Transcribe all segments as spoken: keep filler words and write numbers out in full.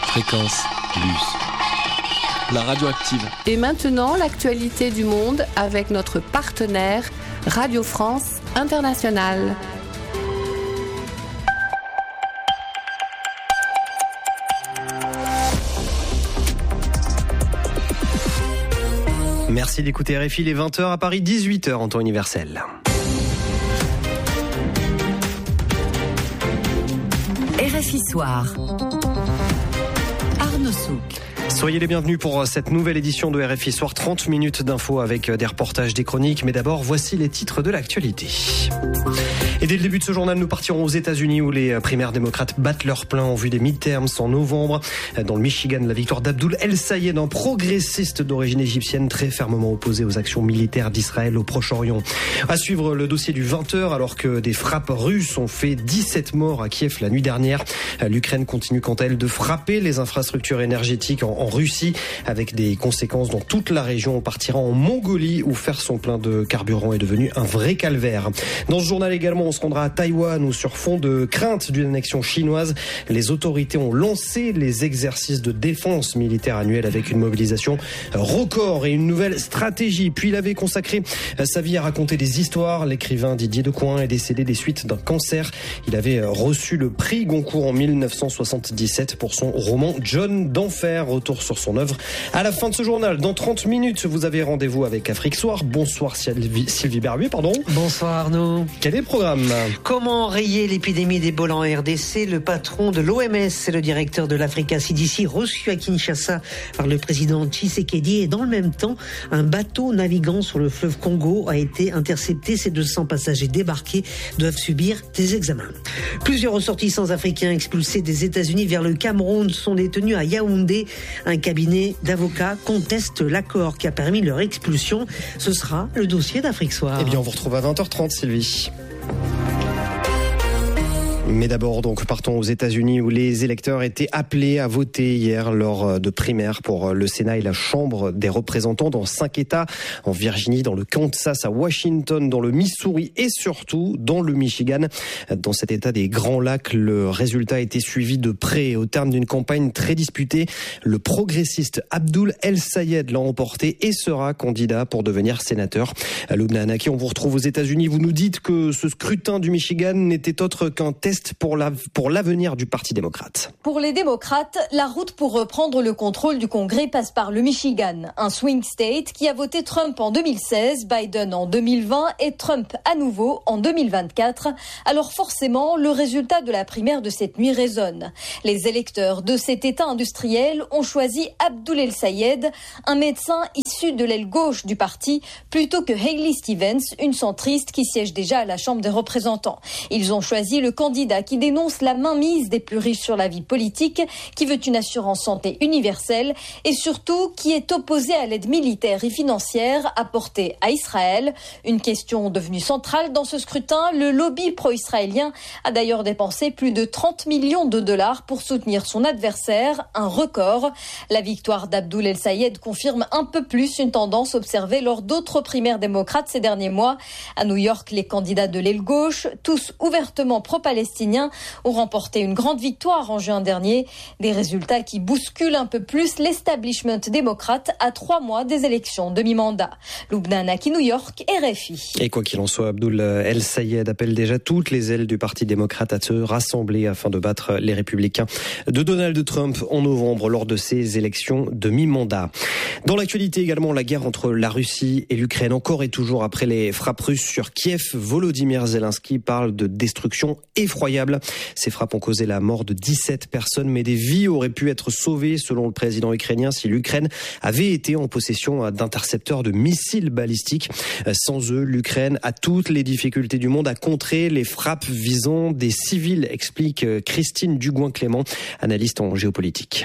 Fréquence Plus. La radioactive. Et maintenant, l'actualité du monde avec notre partenaire Radio France Internationale. Merci d'écouter R F I, les vingt heures à Paris, dix-huit heures en temps universel. R F I Soir. Arnaud Souk. Soyez les bienvenus pour cette nouvelle édition de R F I Soir, trente minutes d'infos avec des reportages, des chroniques. Mais d'abord, voici les titres de l'actualité. Et dès le début de ce journal, nous partirons aux États-Unis où les primaires démocrates battent leur plein en vue des midterms en novembre. Dans le Michigan, la victoire d'Abdoul El-Sayed, un progressiste d'origine égyptienne très fermement opposé aux actions militaires d'Israël au Proche-Orient. À suivre le dossier du vingt heures alors que des frappes russes ont fait dix-sept morts à Kiev la nuit dernière. L'Ukraine continue quant à elle de frapper les infrastructures énergétiques en, en Russie avec des conséquences dans toute la région. On partira en Mongolie où faire son plein de carburant est devenu un vrai calvaire. Dans ce journal également, on se rendra à Taïwan où sur fond de crainte d'une annexion chinoise, les autorités ont lancé les exercices de défense militaire annuels avec une mobilisation record et une nouvelle stratégie. Puis il avait consacré sa vie à raconter des histoires. L'écrivain Didier Decoing est décédé des suites d'un cancer. Il avait reçu le prix Goncourt en mille neuf cent soixante-dix-sept pour son roman John d'Enfer. Retour sur son œuvre à la fin de ce journal. Dans trente minutes, vous avez rendez-vous avec Afrique Soir. Bonsoir Sylvie, Sylvie Berbier, pardon. Bonsoir Arnaud. Quel est le programme ? Comment enrayer l'épidémie d'Ebola en R D C ? Le patron de l'O M S et le directeur de l'Africa C D C reçu à Kinshasa par le président Tshisekedi. Et dans le même temps, un bateau naviguant sur le fleuve Congo a été intercepté. Ces deux cents passagers débarqués doivent subir des examens. Plusieurs ressortissants africains expulsés des États-Unis vers le Cameroun sont détenus à Yaoundé. Un cabinet d'avocats conteste l'accord qui a permis leur expulsion. Ce sera le dossier d'Afrique Soir. Eh bien, on vous retrouve à vingt heures trente, Sylvie. Mais d'abord, donc, partons aux États-Unis où les électeurs étaient appelés à voter hier lors de primaires pour le Sénat et la Chambre des représentants dans cinq États, en Virginie, dans le Kansas, à Washington, dans le Missouri et surtout dans le Michigan. Dans cet État des Grands Lacs, le résultat a été suivi de près. Au terme d'une campagne très disputée, le progressiste Abdoul El-Sayed l'a emporté et sera candidat pour devenir sénateur. Loubna Hanaki, on vous retrouve aux États-Unis. Vous nous dites que ce scrutin du Michigan n'était autre qu'un test pour, la, pour l'avenir du Parti démocrate. Pour les démocrates, la route pour reprendre le contrôle du Congrès passe par le Michigan, un swing state qui a voté Trump en deux mille seize, Biden en deux mille vingt et Trump à nouveau en deux mille vingt-quatre. Alors forcément, le résultat de la primaire de cette nuit résonne. Les électeurs de cet État industriel ont choisi Abdoul El-Sayed, un médecin issu de l'aile gauche du parti, plutôt que Hailey Stevens, une centriste qui siège déjà à la Chambre des représentants. Ils ont choisi le candidat qui dénonce la mainmise des plus riches sur la vie politique, qui veut une assurance santé universelle et surtout qui est opposé à l'aide militaire et financière apportée à Israël. Une question devenue centrale dans ce scrutin. Le lobby pro-israélien a d'ailleurs dépensé plus de trente millions de dollars pour soutenir son adversaire, un record. La victoire d'Abdoul El-Sayed confirme un peu plus une tendance observée lors d'autres primaires démocrates ces derniers mois. À New York, les candidats de l'aile gauche, tous ouvertement pro-palestiniens, ont remporté une grande victoire en juin dernier. Des résultats qui bousculent un peu plus l'establishment démocrate à trois mois des élections de mi-mandat. Loubna Hanaki, New York, R F I. Et quoi qu'il en soit, Abdoul El-Sayed appelle déjà toutes les ailes du Parti démocrate à se rassembler afin de battre les républicains de Donald Trump en novembre lors de ces élections de mi-mandat. Dans l'actualité également, la guerre entre la Russie et l'Ukraine, encore et toujours après les frappes russes sur Kiev. Volodymyr Zelensky parle de destruction effroyable. Ces frappes ont causé la mort de dix-sept personnes, mais des vies auraient pu être sauvées selon le président ukrainien si l'Ukraine avait été en possession d'intercepteurs de missiles balistiques. Sans eux, l'Ukraine a toutes les difficultés du monde à contrer les frappes visant des civils, explique Christine Dugouin-Clément, analyste en géopolitique.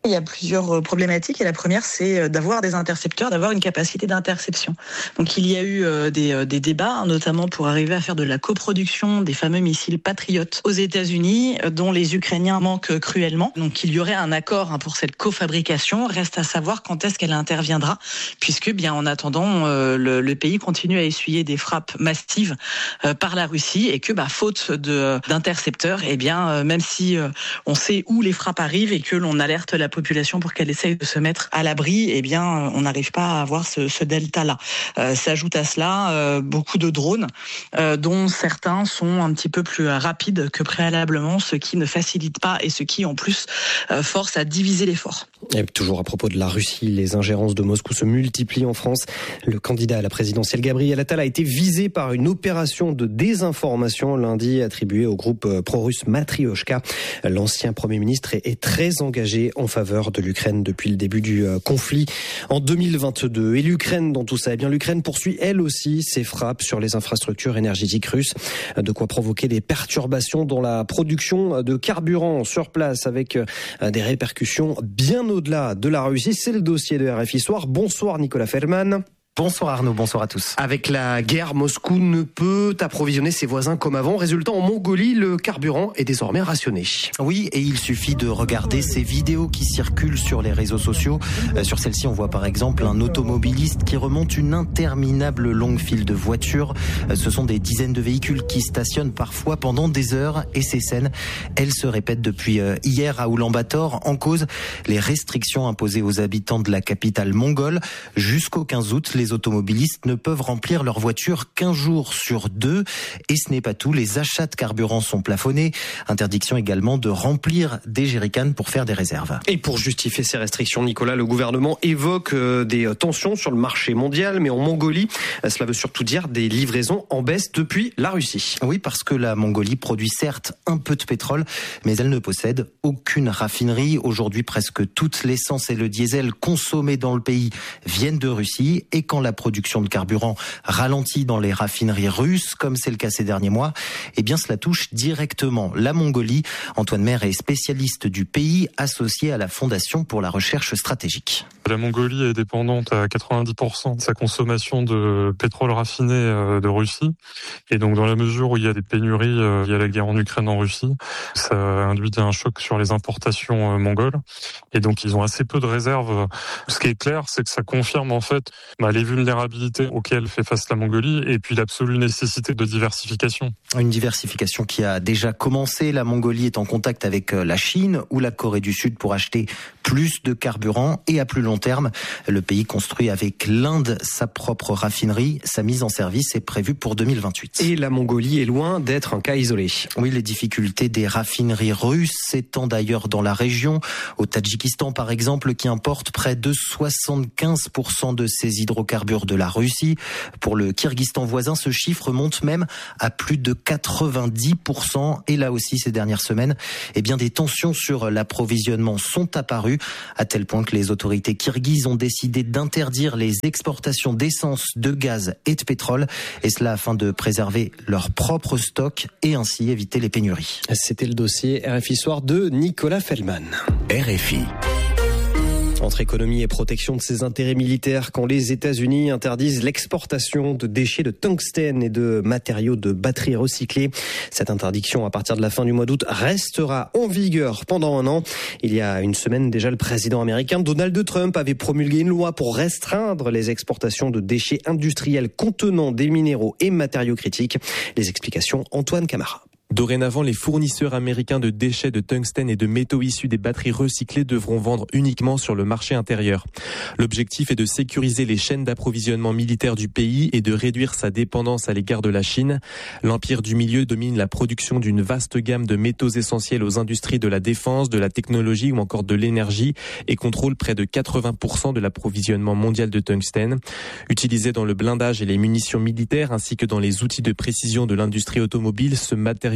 Il y a plusieurs problématiques et la première, c'est d'avoir des intercepteurs, d'avoir une capacité d'interception. Donc il y a eu des, des débats, notamment pour arriver à faire de la coproduction des fameux missiles Patriot aux États-Unis, dont les Ukrainiens manquent cruellement. Donc il y aurait un accord pour cette cofabrication. Reste à savoir quand est-ce qu'elle interviendra, puisque bien en attendant, le, le pays continue à essuyer des frappes massives par la Russie et que bah, faute de, d'intercepteurs, eh bien même si on sait où les frappes arrivent et que l'on alerte la population pour qu'elle essaye de se mettre à l'abri, eh bien, on n'arrive pas à avoir ce, ce delta-là. Euh, s'ajoute à cela euh, beaucoup de drones, euh, dont certains sont un petit peu plus rapides que préalablement, ce qui ne facilite pas et ce qui, en plus, euh, force à diviser l'effort. Et toujours à propos de la Russie, les ingérences de Moscou se multiplient en France. Le candidat à la présidentielle Gabriel Attal a été visé par une opération de désinformation lundi attribuée au groupe pro-russe Matrioshka. L'ancien Premier ministre est très engagé en faveur de l'Ukraine depuis le début du conflit en deux mille vingt-deux. Et l'Ukraine dans tout ça, eh bien l'Ukraine poursuit elle aussi ses frappes sur les infrastructures énergétiques russes. De quoi provoquer des perturbations dans la production de carburant sur place avec des répercussions bien au-delà de la Russie. C'est le dossier de R F I Soir. Bonsoir Nicolas Feldman. Bonsoir Arnaud, bonsoir à tous. Avec la guerre, Moscou ne peut approvisionner ses voisins comme avant. Résultat, en Mongolie, le carburant est désormais rationné. Oui, et il suffit de regarder ces vidéos qui circulent sur les réseaux sociaux. Euh, sur celle-ci, on voit par exemple un automobiliste qui remonte une interminable longue file de voitures. Euh, ce sont des dizaines de véhicules qui stationnent parfois pendant des heures. Et ces scènes, elles se répètent depuis euh, hier à Oulan-Bator. En cause, les restrictions imposées aux habitants de la capitale mongole. Jusqu'au quinze août, les Les automobilistes ne peuvent remplir leur voiture qu'un jour sur deux. Et ce n'est pas tout, les achats de carburant sont plafonnés. Interdiction également de remplir des jerrycans pour faire des réserves. Et pour justifier ces restrictions, Nicolas, le gouvernement évoque des tensions sur le marché mondial. Mais en Mongolie, cela veut surtout dire des livraisons en baisse depuis la Russie. Oui, parce que la Mongolie produit certes un peu de pétrole, mais elle ne possède aucune raffinerie. Aujourd'hui, presque toute l'essence et le diesel consommés dans le pays viennent de Russie. Et quand la production de carburant ralentit dans les raffineries russes, comme c'est le cas ces derniers mois, eh bien cela touche directement la Mongolie. Antoine Maire est spécialiste du pays, associé à la Fondation pour la recherche stratégique. La Mongolie est dépendante à quatre-vingt-dix pour cent de sa consommation de pétrole raffiné de Russie. Et donc dans la mesure où il y a des pénuries, il y a la guerre en Ukraine en Russie, ça induit un choc sur les importations mongoles. Et donc ils ont assez peu de réserves. Ce qui est clair, c'est que ça confirme en fait bah, les vulnérabilités auxquelles fait face la Mongolie et puis l'absolue nécessité de diversification. Une diversification qui a déjà commencé. La Mongolie est en contact avec la Chine ou la Corée du Sud pour acheter plus de carburant et à plus long terme. Le pays construit avec l'Inde sa propre raffinerie. Sa mise en service est prévue pour deux mille vingt-huit. Et la Mongolie est loin d'être un cas isolé. Oui, les difficultés des raffineries russes s'étendent d'ailleurs dans la région. Au Tadjikistan, par exemple, qui importe près de soixante-quinze pour cent de ses hydrocarbures de la Russie. Pour le Kirghizstan voisin, ce chiffre monte même à plus de quatre-vingt-dix pour cent. Et là aussi, ces dernières semaines, eh bien, des tensions sur l'approvisionnement sont apparues, à tel point que les autorités kirghizes ont décidé d'interdire les exportations d'essence, de gaz et de pétrole. Et cela afin de préserver leurs propres stocks et ainsi éviter les pénuries. C'était le dossier R F I Soir de Nicolas Feldman. R F I. Entre économie et protection de ses intérêts militaires, quand les États-Unis interdisent l'exportation de déchets de tungstène et de matériaux de batteries recyclés. Cette interdiction, à partir de la fin du mois d'août, restera en vigueur pendant un an. Il y a une semaine déjà, le président américain Donald Trump avait promulgué une loi pour restreindre les exportations de déchets industriels contenant des minéraux et matériaux critiques. Les explications, Antoine Camara. Dorénavant, les fournisseurs américains de déchets de tungstène et de métaux issus des batteries recyclées devront vendre uniquement sur le marché intérieur. L'objectif est de sécuriser les chaînes d'approvisionnement militaire du pays et de réduire sa dépendance à l'égard de la Chine. L'Empire du Milieu domine la production d'une vaste gamme de métaux essentiels aux industries de la défense, de la technologie ou encore de l'énergie et contrôle près de quatre-vingts pour cent de l'approvisionnement mondial de tungstène. Utilisé dans le blindage et les munitions militaires ainsi que dans les outils de précision de l'industrie automobile, ce matériau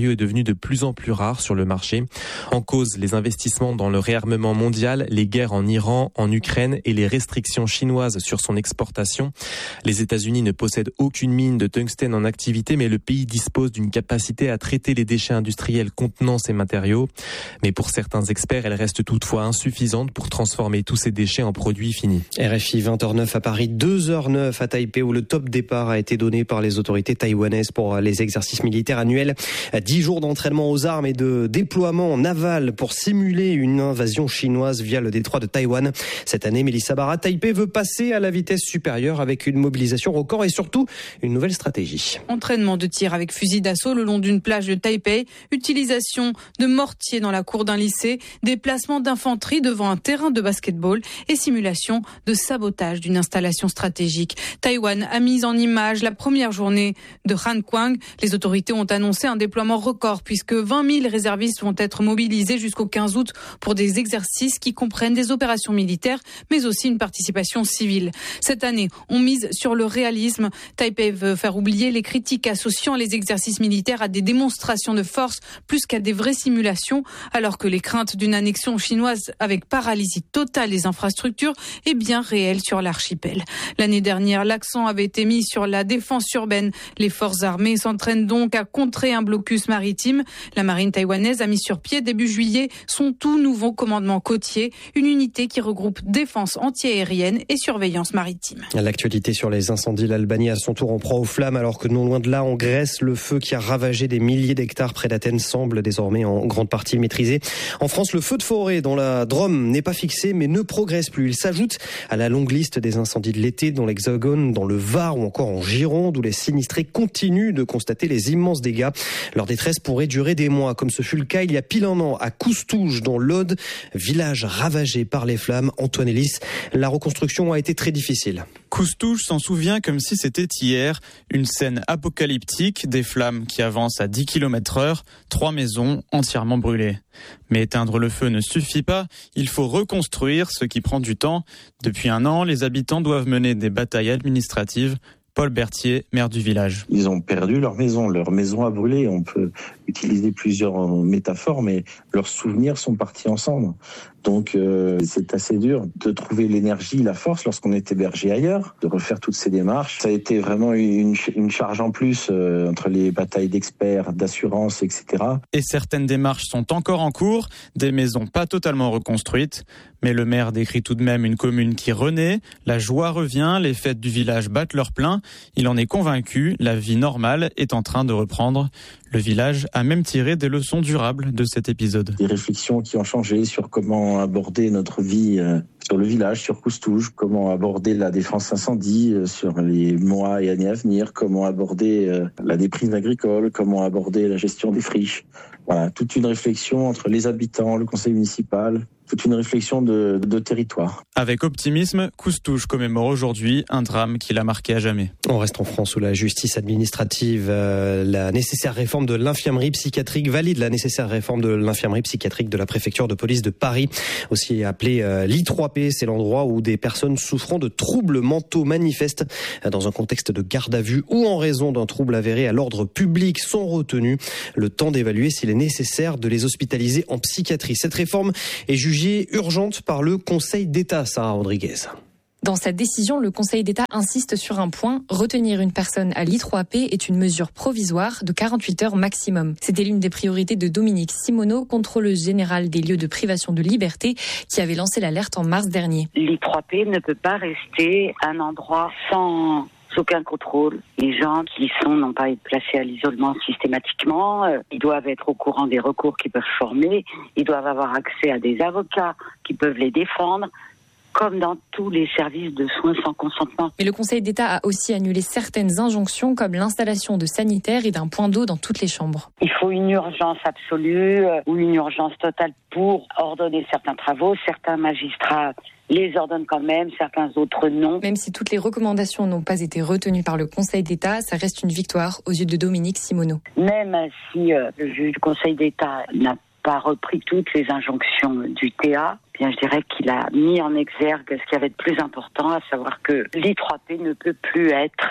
matériau est devenu de plus en plus rare sur le marché. En cause, les investissements dans le réarmement mondial, les guerres en Iran, en Ukraine et les restrictions chinoises sur son exportation. Les États-Unis ne possèdent aucune mine de tungstène en activité, mais le pays dispose d'une capacité à traiter les déchets industriels contenant ces matériaux. Mais pour certains experts, elle reste toutefois insuffisante pour transformer tous ces déchets en produits finis. R F I vingt heures zéro neuf à Paris, deux heures zéro neuf à Taipei où le top départ a été donné par les autorités taïwanaises pour les exercices militaires annuels. Dix jours d'entraînement aux armes et de déploiement naval pour simuler une invasion chinoise via le détroit de Taïwan. Cette année, Mélissa Barra, Taipei veut passer à la vitesse supérieure avec une mobilisation record et surtout une nouvelle stratégie. Entraînement de tir avec fusil d'assaut le long d'une plage de Taipei, utilisation de mortiers dans la cour d'un lycée, déplacement d'infanterie devant un terrain de basketball et simulation de sabotage d'une installation stratégique. Taïwan a mis en image la première journée de Han Kuang. Les autorités ont annoncé un déploiement record puisque vingt mille réservistes vont être mobilisés jusqu'au quinze août pour des exercices qui comprennent des opérations militaires mais aussi une participation civile. Cette année, on mise sur le réalisme. Taipei veut faire oublier les critiques associant les exercices militaires à des démonstrations de force plus qu'à des vraies simulations, alors que les craintes d'une annexion chinoise avec paralysie totale des infrastructures est bien réelle sur l'archipel. L'année dernière, l'accent avait été mis sur la défense urbaine. Les forces armées s'entraînent donc à contrer un blocus maritime. La marine taïwanaise a mis sur pied début juillet son tout nouveau commandement côtier, une unité qui regroupe défense antiaérienne et surveillance maritime. L'actualité sur les incendies, l'Albanie à son tour en proie aux flammes, alors que non loin de là, en Grèce, le feu qui a ravagé des milliers d'hectares près d'Athènes semble désormais en grande partie maîtrisé. En France, le feu de forêt dans la Drôme n'est pas fixé, mais ne progresse plus. Il s'ajoute à la longue liste des incendies de l'été dans l'Hexagone, dans le Var ou encore en Gironde, où les sinistrés continuent de constater les immenses dégâts. Leur détresse pourrait durer des mois, comme ce fut le cas il y a pile un an à Coustouge, dans l'Aude, village ravagé par les flammes. Antoine Ellis, la reconstruction a été très difficile. Coustouge s'en souvient comme si c'était hier. Une scène apocalyptique, des flammes qui avancent à dix kilomètres heure, trois maisons entièrement brûlées. Mais éteindre le feu ne suffit pas, il faut reconstruire, ce qui prend du temps. Depuis un an, les habitants doivent mener des batailles administratives. Paul Berthier, maire du village. Ils ont perdu leur maison, leur maison a brûlé. On peut utiliser plusieurs métaphores, mais leurs souvenirs sont partis en cendres. Donc euh, c'est assez dur de trouver l'énergie, la force lorsqu'on est hébergé ailleurs, de refaire toutes ces démarches. Ça a été vraiment une, une charge en plus euh, entre les batailles d'experts, d'assurance, et cetera. Et certaines démarches sont encore en cours, des maisons pas totalement reconstruites. Mais le maire décrit tout de même une commune qui renaît, la joie revient, les fêtes du village battent leur plein. Il en est convaincu, la vie normale est en train de reprendre. Le village a même tiré des leçons durables de cet épisode. Des réflexions qui ont changé sur comment aborder notre vie euh, sur le village, sur Coustouge, comment aborder la défense incendie euh, sur les mois et années à venir, comment aborder euh, la déprise agricole, comment aborder la gestion des friches. Voilà, toute une réflexion entre les habitants, le conseil municipal, toute une réflexion de, de territoire. Avec optimisme, Coustouge commémore aujourd'hui un drame qui l'a marqué à jamais. On reste en France où la justice administrative, euh, la nécessaire réforme de l'infirmerie psychiatrique, valide la nécessaire réforme de l'infirmerie psychiatrique de la préfecture de police de Paris, aussi appelée euh, l'I trois P. C'est l'endroit où des personnes souffrant de troubles mentaux manifestent dans un contexte de garde à vue ou en raison d'un trouble avéré à l'ordre public sont retenus. Le temps d'évaluer s'il est nécessaire de les hospitaliser en psychiatrie. Cette réforme est jugée urgente par le Conseil d'État, Sarah Rodriguez. Dans sa décision, le Conseil d'État insiste sur un point. Retenir une personne à l'I trois P est une mesure provisoire de quarante-huit heures maximum. C'était l'une des priorités de Dominique Simoneau, contrôleuse générale des lieux de privation de liberté, qui avait lancé l'alerte en mars dernier. L'I trois P ne peut pas rester un endroit sans aucun contrôle. Les gens qui sont n'ont pas été placés à l'isolement systématiquement. Euh, ils doivent être au courant des recours qu'ils peuvent former. Ils doivent avoir accès à des avocats qui peuvent les défendre, comme dans tous les services de soins sans consentement. Mais le Conseil d'État a aussi annulé certaines injonctions, comme l'installation de sanitaires et d'un point d'eau dans toutes les chambres. Il faut une urgence absolue euh, ou une urgence totale pour ordonner certains travaux. Certains magistrats les ordonnent quand même, certains autres non. Même si toutes les recommandations n'ont pas été retenues par le Conseil d'État, ça reste une victoire aux yeux de Dominique Simoneau. Même si euh, le juge du Conseil d'État n'a pas repris toutes les injonctions du T A, bien je dirais qu'il a mis en exergue ce qui avait de plus important, à savoir que l'I trois P ne peut plus être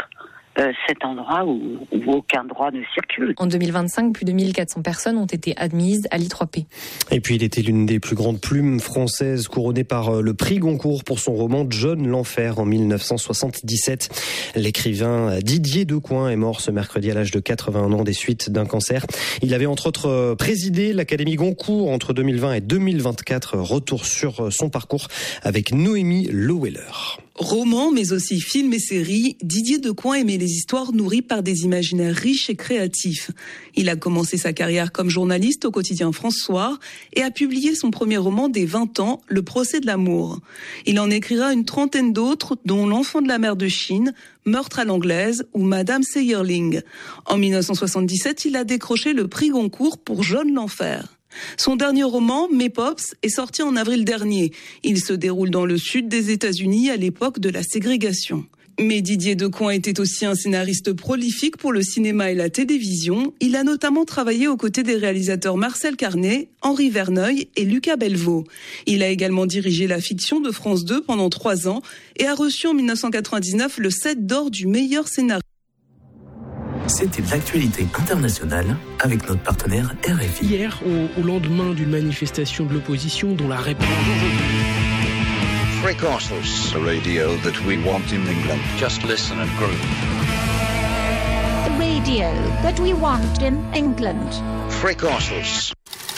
euh, cet endroit où, où aucun droit ne circule. En deux mille vingt-cinq, plus de mille quatre cents personnes ont été admises à l'I trois P. Et puis il était l'une des plus grandes plumes françaises, couronnée par le prix Goncourt pour son roman John l'Enfer en mille neuf cent soixante-dix-sept. L'écrivain Didier Decoing est mort ce mercredi à l'âge de quatre-vingt-un ans des suites d'un cancer. Il avait entre autres présidé l'Académie Goncourt entre deux mille vingt et deux mille vingt-quatre. Retour sur son parcours avec Noémie Loweller. Roman, mais aussi films et séries, Didier Decoing aimait les histoires nourries par des imaginaires riches et créatifs. Il a commencé sa carrière comme journaliste au quotidien France Soir et a publié son premier roman dès vingt ans, Le procès de l'amour. Il en écrira une trentaine d'autres, dont L'enfant de la mer de Chine, Meurtre à l'anglaise ou Madame Seyerling. En mille neuf cent soixante-dix-sept, il a décroché le prix Goncourt pour John l'Enfer. Son dernier roman, Mes Pops, est sorti en avril dernier. Il se déroule dans le sud des États-Unis à l'époque de la ségrégation. Mais Didier Decoing était aussi un scénariste prolifique pour le cinéma et la télévision. Il a notamment travaillé aux côtés des réalisateurs Marcel Carné, Henri Verneuil et Lucas Belvaux. Il a également dirigé la fiction de France deux pendant trois ans et a reçu en mille neuf cent quatre-vingt-dix-neuf le sept d'or du meilleur scénario. C'était l'actualité internationale avec notre partenaire R F I. Hier, au, au lendemain d'une manifestation de l'opposition dont la réponse... Frequencies, the radio that we want in England. Just listen and groove. The radio that we want in England. Frequencies.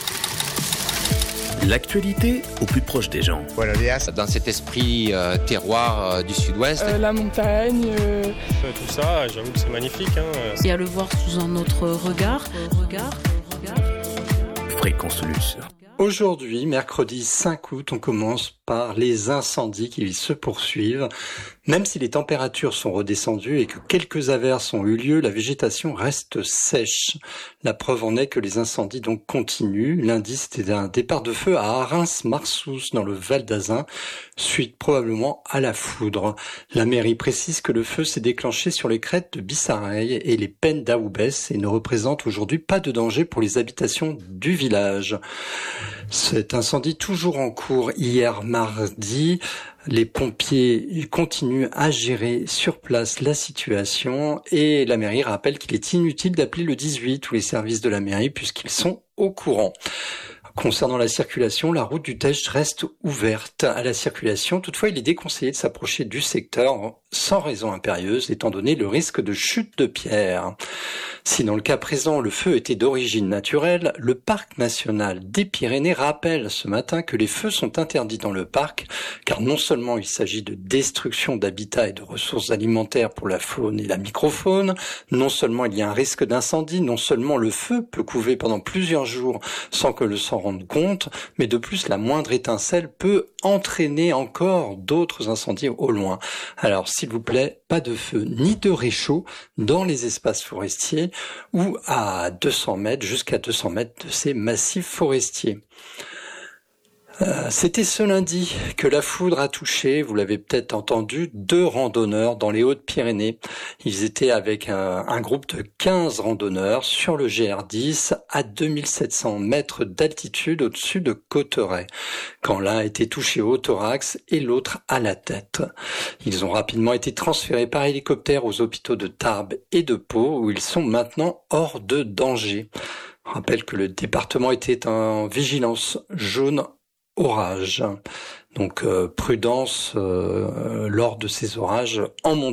L'actualité au plus proche des gens. Buenos días. Dans cet esprit euh, terroir euh, du sud-ouest. Euh, la montagne. Euh... Euh, tout ça, j'avoue que c'est magnifique. Hein. Et à le voir sous un autre regard. regard, regard. Fréquence Luce. Aujourd'hui, mercredi cinq août, on commence par les incendies qui se poursuivent. Même si les températures sont redescendues et que quelques averses ont eu lieu, la végétation reste sèche. La preuve en est que les incendies donc continuent. Lundi, c'était un départ de feu à Arins-Marsous dans le Val d'Azun, suite probablement à la foudre. La mairie précise que le feu s'est déclenché sur les crêtes de Bissareil et les Pennes d'Aoubès et ne représente aujourd'hui pas de danger pour les habitations du village. Cet incendie toujours en cours hier mardi. Les pompiers continuent à gérer sur place la situation et la mairie rappelle qu'il est inutile d'appeler le dix-huit ou les services de la mairie puisqu'ils sont au courant. Concernant la circulation, la route du Teche reste ouverte à la circulation. Toutefois, il est déconseillé de s'approcher du secteur sans raison impérieuse, étant donné le risque de chute de pierres. Si dans le cas présent, le feu était d'origine naturelle, le parc national des Pyrénées rappelle ce matin que les feux sont interdits dans le parc, car non seulement il s'agit de destruction d'habitats et de ressources alimentaires pour la faune et la microfaune, non seulement il y a un risque d'incendie, non seulement le feu peut couver pendant plusieurs jours sans que l'on s'en rende compte, mais de plus la moindre étincelle peut entraîner encore d'autres incendies au loin. Alors s'il vous plaît, pas de feu ni de réchaud dans les espaces forestiers ou à deux cents mètres, jusqu'à deux cents mètres de ces massifs forestiers. Euh, c'était ce lundi que la foudre a touché, vous l'avez peut-être entendu, deux randonneurs dans les Hautes-Pyrénées. Ils étaient avec un, un groupe de quinze randonneurs sur le G R dix à deux mille sept cents mètres d'altitude au-dessus de Cauterets, quand l'un a été touché au thorax et l'autre à la tête. Ils ont rapidement été transférés par hélicoptère aux hôpitaux de Tarbes et de Pau, où ils sont maintenant hors de danger. Je rappelle que le département était en vigilance jaune orage. Donc euh, prudence euh, lors de ces orages en montagne.